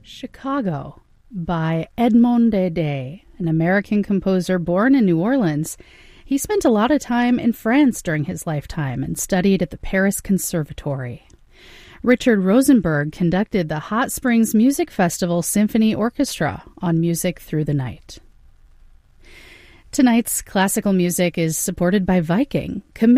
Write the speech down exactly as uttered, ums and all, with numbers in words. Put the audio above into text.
Chicago by Edmond Dede, an American composer born in New Orleans. He spent a lot of time in France during his lifetime and studied at the Paris Conservatory. Richard Rosenberg conducted the Hot Springs Music Festival Symphony Orchestra on Music Through the Night. Tonight's classical music is supported by Viking, committed